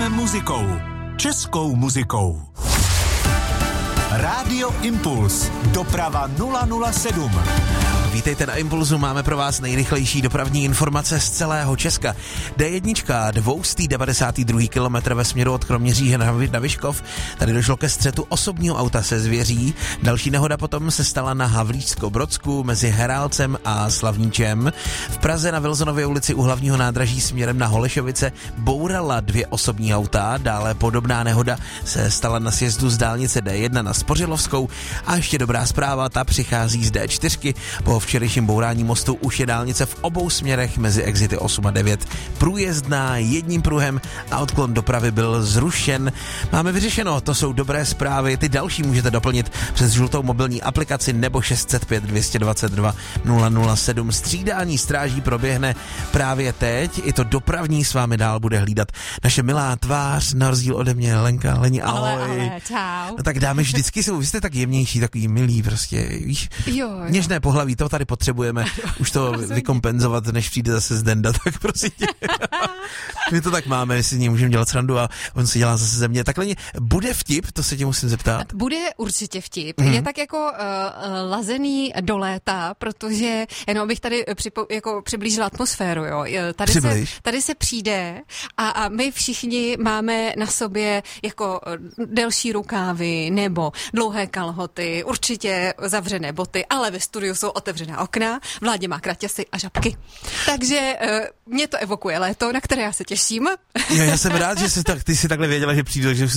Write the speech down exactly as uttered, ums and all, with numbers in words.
Proudíme muzikou. Českou muzikou. Rádio Impuls. Doprava nula nula sedm. Vítejte na Impulzu, máme pro vás nejrychlejší dopravní informace z celého Česka. D jedna, dvoustý devadesátý druhý kilometr ve směru od Kroměříže na Vyškov. Tady došlo ke střetu osobního auta se zvěří. Další nehoda potom se stala na Havlíčsko-Brodsku mezi Herálcem a Slavníčem. V Praze na Wilsonově ulici u hlavního nádraží směrem na Holešovice bourala dvě osobní auta. Dále podobná nehoda se stala na sjezdu z dálnice D jedna na Spořilovskou. A ještě dobrá zpráva, ta přichází z D čtyři. Po včerejším bourání mostu už je dálnice v obou směrech mezi exity osm a devět průjezdná jedním pruhem a odklon dopravy byl zrušen. Máme vyřešeno, to jsou dobré zprávy, ty další můžete doplnit přes žlutou mobilní aplikaci nebo šest set pět dvě dva dva nula nula sedm. Střídání stráží proběhne právě teď, i to dopravní s vámi dál bude hlídat naše milá tvář, na rozdíl ode mě, Lenka, Leni, ahoj. Ale, ale, čau. No tak dámy vždycky jsou, vy jste tak jemnější, takový milý prostě, víš, jo, jo. Něžné pohlaví, to tady potřebujeme už to vykompenzovat, než přijde zase z Denda, tak prosím tě. My to tak máme, jestli s ním můžeme dělat srandu a on si dělá zase ze mě. Takhle bude vtip, to se tě musím zeptat. Bude určitě vtip. Hmm. Je tak jako uh, lazený do léta, protože jenom bych tady připo, jako přiblížila atmosféru. Jo. Tady, se, tady se přijde a, a my všichni máme na sobě jako delší rukávy nebo dlouhé kalhoty, určitě zavřené boty, ale ve studiu jsou otevřená okna, Vládě má kraťasy a žabky. Takže uh, mě to evokuje léto, na které já se těším. Jo, já jsem rád, že jsi tak, ty jsi takhle věděla, že přijdu, takže